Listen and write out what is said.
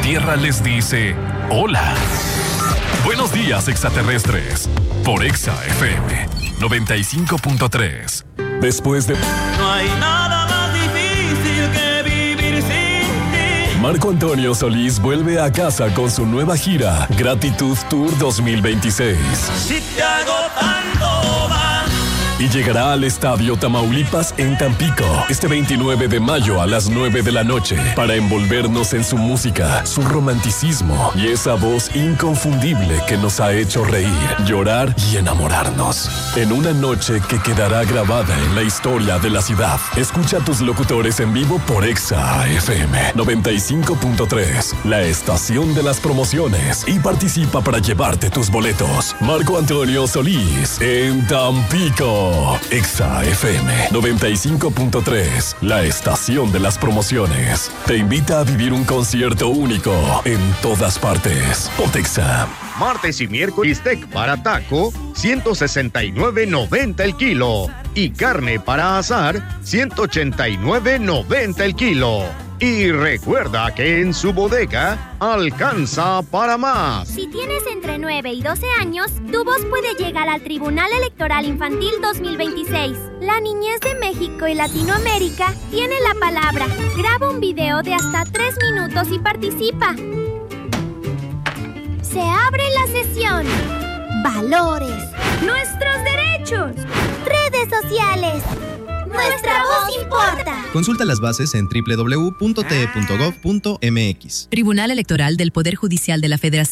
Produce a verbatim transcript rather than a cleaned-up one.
Tierra les dice hola. Buenos días, extraterrestres. Por Exa F M noventa y cinco punto tres. Después de... No hay nada más difícil que vivir sin ti. Marco Antonio Solís vuelve a casa con su nueva gira Gratitud Tour dos mil veintiséis. Si te hago tanto mal. Y llegará al Estadio Tamaulipas en Tampico este veintinueve de mayo a las nueve de la noche para envolvernos en su música, su romanticismo y esa voz inconfundible que nos ha hecho reír, llorar y enamorarnos. En una noche que quedará grabada en la historia de la ciudad. Escucha a tus locutores en vivo por Exa F M noventa y cinco punto tres, la estación de las promociones, y participa para llevarte tus boletos. Marco Antonio Solís en Tampico. Exa F M noventa y cinco punto tres, la estación de las promociones, te invita a vivir un concierto único en todas partes. Potexa. Martes y miércoles, bistec para taco, ciento sesenta y nueve noventa el kilo. Y carne para asar, ciento ochenta y nueve noventa el kilo. Y recuerda que en su bodega alcanza para más. Si tienes entre nueve y doce años, tu voz puede llegar al Tribunal Electoral Infantil dos mil veintiséis. La niñez de México y Latinoamérica tiene la palabra. Graba un video de hasta tres minutos y participa. Se abre la sesión. Valores. Nuestros derechos. Redes sociales. Nuestra voz importa. Consulta las bases en doble u doble u doble u punto t e punto gov punto m x. Tribunal Electoral del Poder Judicial de la Federación.